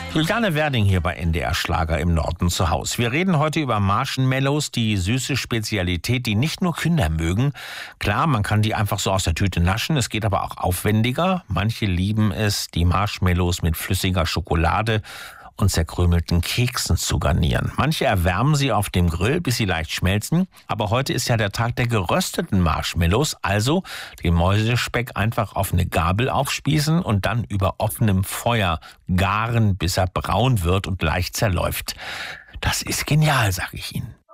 Juliane Werding hier bei NDR Schlager im Norden zu Hause. Wir reden heute über Marshmallows, die süße Spezialität, die nicht nur Kinder mögen. Klar, man kann die einfach so aus der Tüte naschen, es geht aber auch aufwendiger. Manche lieben es, die Marshmallows mit flüssiger Schokolade und zerkrümelten Keksen zu garnieren. Manche erwärmen sie auf dem Grill, bis sie leicht schmelzen. Aber heute ist ja der Tag der gerösteten Marshmallows. Also den Mäusespeck einfach auf eine Gabel aufspießen und dann über offenem Feuer garen, bis er braun wird und leicht zerläuft. Das ist genial, sag ich Ihnen.